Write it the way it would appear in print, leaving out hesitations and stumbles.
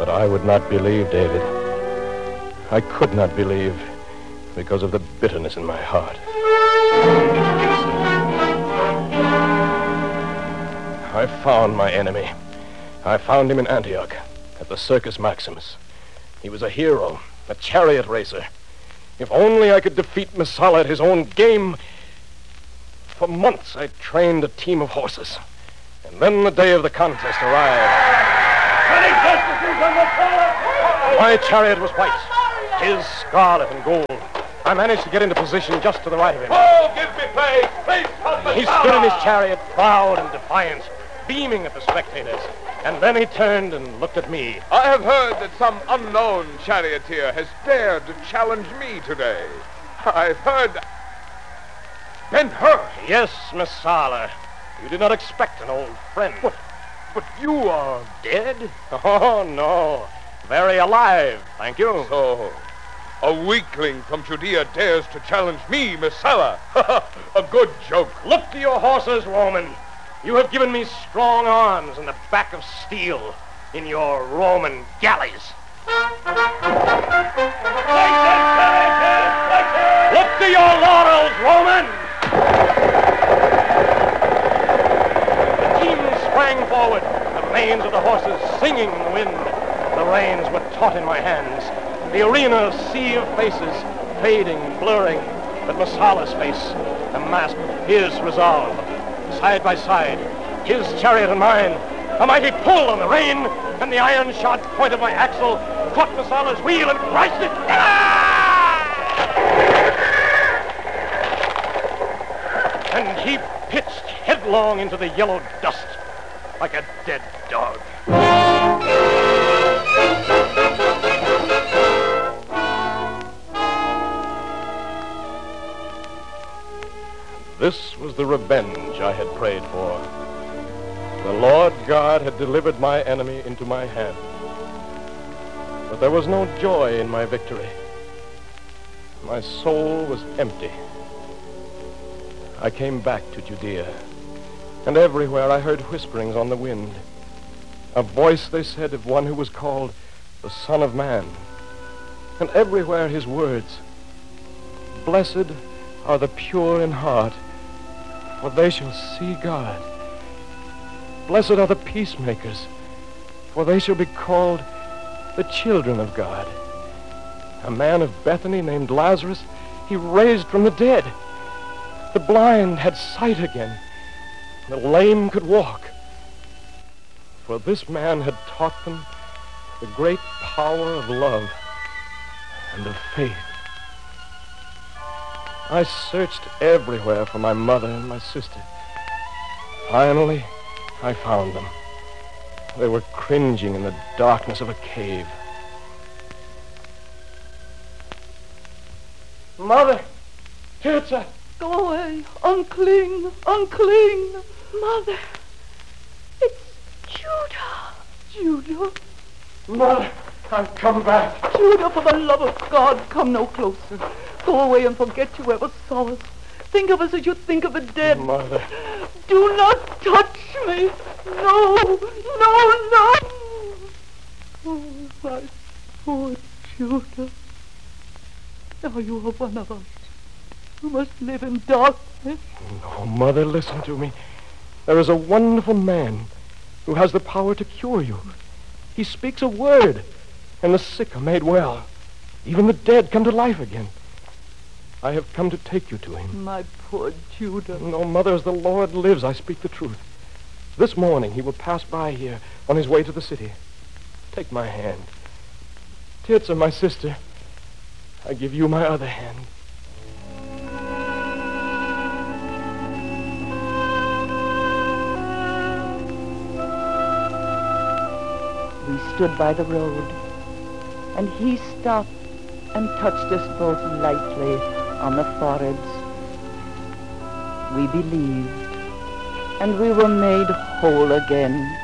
But I would not believe, David. I could not believe because of the bitterness in my heart. I found my enemy. I found him in Antioch, at the Circus Maximus. He was a hero, a chariot racer. If only I could defeat Messala at his own game. For months I trained a team of horses. And then the day of the contest arrived. My chariot was white, his scarlet and gold. I managed to get into position just to the right of him. Oh, give me place! Please help me! He stood in his chariot, proud and defiant, beaming at the spectators. And then he turned and looked at me. I have heard that some unknown charioteer has dared to challenge me today. I've heard... Ben-Hur! Yes, Messala. You did not expect an old friend. But you are... Dead? Oh, no. Very alive, thank you. So, a weakling from Judea dares to challenge me, Messala. A good joke. Look to your horses, Roman. You have given me strong arms and a back of steel in your Roman galleys. Look to your laurels, Roman! The team sprang forward, the manes of the horses singing in the wind. The reins were taut in my hands. The arena, a sea of faces, fading, blurring, but Messala's face, a mask of fierce resolve. Side by side, his chariot and mine, a mighty pull on the rein, and the iron-shod point of my axle caught Messala's wheel and crushed it. And he pitched headlong into the yellow dust like a dead dog. This was the revenge I had prayed for. The Lord God had delivered my enemy into my hand. But there was no joy in my victory. My soul was empty. I came back to Judea, and everywhere I heard whisperings on the wind. A voice, they said, of one who was called the Son of Man. And everywhere his words, "Blessed are the pure in heart, for they shall see God. Blessed are the peacemakers, for they shall be called the children of God." A man of Bethany named Lazarus, he raised from the dead. The blind had sight again. The lame could walk. For this man had taught them the great power of love and of faith. I searched everywhere for my mother and my sister. Finally, I found them. They were cringing in the darkness of a cave. Mother! Tirza! Go away! Unclean! Unclean! Mother! It's Judah! Judah! Mother! I've come back! Judah, for the love of God, come no closer. Go away and forget you ever saw us. Think of us as you think of the dead. Mother! Do not touch me! No! No, no! Oh, my poor Judah. Now you are one of us. You must live in darkness. No, Mother, listen to me. There is a wonderful man who has the power to cure you. He speaks a word, and the sick are made well. Even the dead come to life again. I have come to take you to him. My poor Judah. No, Mother, as the Lord lives, I speak the truth. This morning he will pass by here on his way to the city. Take my hand. Tirza, my sister, I give you my other hand. We stood by the road, and he stopped and touched us both lightly on the foreheads. We believed, and we were made whole again.